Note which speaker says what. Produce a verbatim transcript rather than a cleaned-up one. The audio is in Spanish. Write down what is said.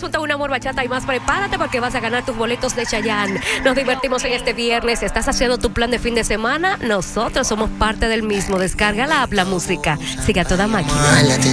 Speaker 1: junto a Un Amor Bachata y más. Prepárate porque vas a ganar tus boletos de Chayanne. Nos divertimos en este viernes. ¿Estás haciendo tu plan de fin de semana? Nosotros somos parte del mismo. Descarga la app La Música. Sigue a toda máquina.